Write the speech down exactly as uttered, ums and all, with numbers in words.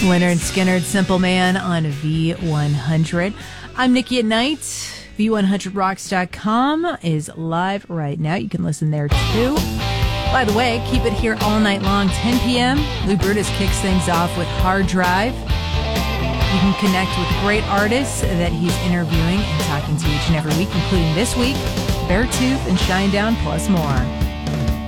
Leonard Skinner, Simple Man on V one hundred. I'm Nikki at Night. V one hundred rocks dot com is live right now. You can listen there too. By the way, keep it here all night long, ten p.m. Lou Brutus kicks things off with Hard Drive. You can connect with great artists that he's interviewing and talking to each and every week, including this week, Beartooth and Shinedown, plus more.